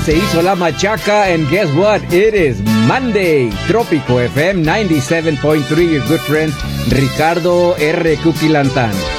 se hizo la machaca, and guess what? It is Monday. Trópico FM 97.3, your good friend Ricardo R. Cuquilantán.